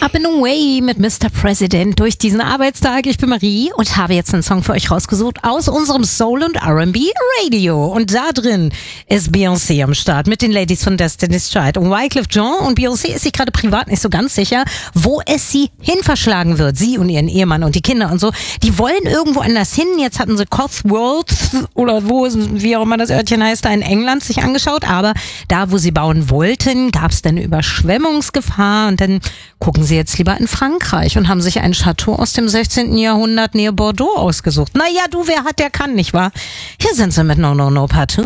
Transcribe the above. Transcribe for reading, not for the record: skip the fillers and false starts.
Up and Away mit Mr. President durch diesen Arbeitstag. Ich bin Marie und habe jetzt einen Song für euch rausgesucht aus unserem Soul- und R&B Radio. Und da drin ist Beyoncé am Start mit den Ladies von Destiny's Child. Und Wyclef Jean und Beyoncé ist sich gerade privat nicht so ganz sicher, wo es sie hin verschlagen wird. Sie und ihren Ehemann und die Kinder und so. Die wollen irgendwo anders hin. Jetzt hatten sie Cotswold oder wie auch immer das Örtchen heißt, da in England sich angeschaut. Aber da, wo sie bauen wollten, gab es dann Überschwemmungsgefahr. Und dann gucken sie jetzt lieber in Frankreich und haben sich ein Chateau aus dem 16. Jahrhundert nähe Bordeaux ausgesucht. Naja, du, wer hat, der kann, nicht wahr? Hier sind sie mit No No No Part 2.